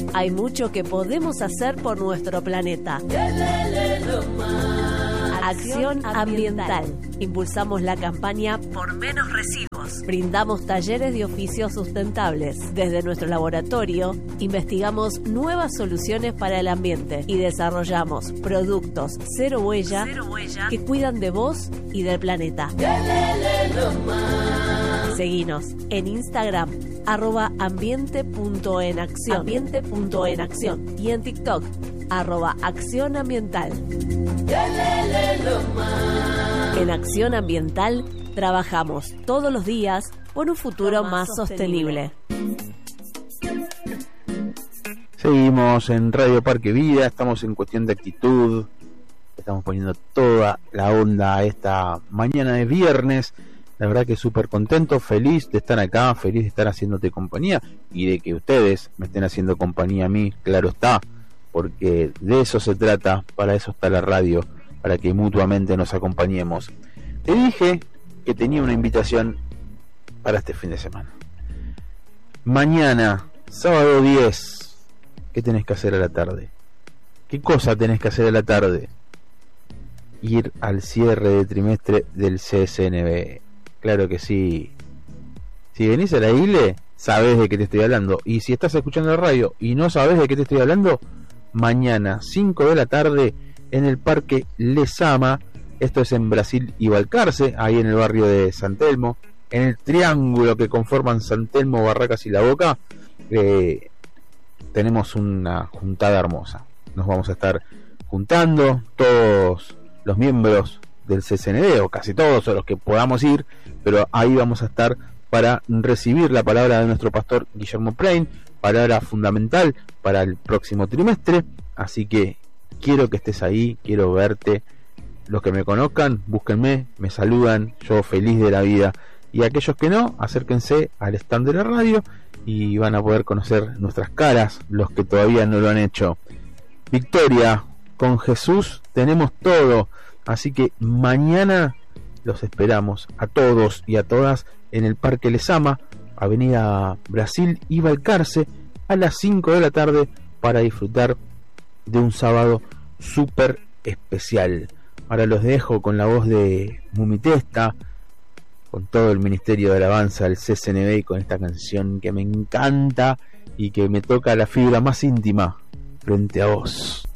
Hay mucho que podemos hacer por nuestro planeta. Acción ambiental. Impulsamos la campaña Por Menos Residuos. Brindamos talleres de oficios sustentables. Desde nuestro laboratorio, investigamos nuevas soluciones para el ambiente y desarrollamos productos cero huella que cuidan de vos y del planeta. Seguinos en Instagram, @ambiente.enacción y en TikTok, @acción ambiental. En Acción Ambiental trabajamos todos los días por un futuro más sostenible. Seguimos en Radio Parque Vida, estamos en Cuestión de Actitud, estamos poniendo toda la onda a esta mañana de viernes. La verdad que súper contento, feliz de estar acá, feliz de estar haciéndote compañía y de que ustedes me estén haciendo compañía a mí, claro está, porque de eso se trata, para eso está la radio, para que mutuamente nos acompañemos. Te dije que tenía una invitación para este fin de semana. Mañana, sábado 10, ¿qué tenés que hacer a la tarde? ¿Qué cosa tenés que hacer a la tarde? Ir al cierre de trimestre del CSNB. Claro que sí. Si venís a la ILE, sabés de qué te estoy hablando. Y si estás escuchando la radio y no sabés de qué te estoy hablando, mañana 5 de la tarde en el Parque Lezama. Esto es en Brasil y Balcarce, ahí en el barrio de San Telmo, en el triángulo que conforman San Telmo, Barracas y La Boca. Tenemos una juntada hermosa. Nos vamos a estar juntando todos los miembros del CSNB, o casi todos, o los que podamos ir, pero ahí vamos a estar para recibir la palabra de nuestro pastor Guillermo Plain, palabra fundamental para el próximo trimestre. Así que quiero que estés ahí, quiero verte. Los que me conozcan, búsquenme, me saludan, yo feliz de la vida. Y aquellos que no, acérquense al stand de la radio y van a poder conocer nuestras caras, los que todavía no lo han hecho. Victoria, con Jesús tenemos todo. Así que mañana los esperamos a todos y a todas en el Parque Lezama, Avenida Brasil y Balcarce, a las 5 de la tarde, para disfrutar de un sábado súper especial. Ahora los dejo con la voz de Mumitesta, con todo el Ministerio de Alabanza del CSNB, y con esta canción que me encanta y que me toca la fibra más íntima, Frente a Vos.